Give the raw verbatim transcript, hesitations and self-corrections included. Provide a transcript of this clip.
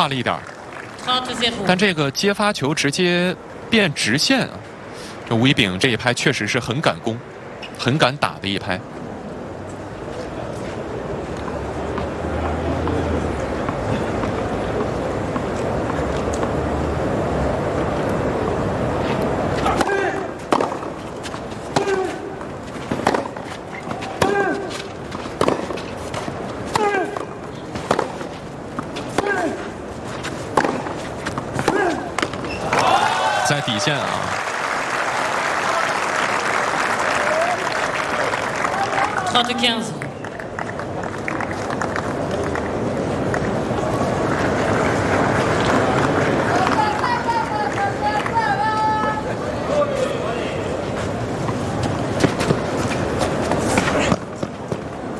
差了一点儿。但这个接发球直接变直线啊，这吴一丙这一拍确实是很敢攻、很敢打的一拍。 在底线啊， trente-quinze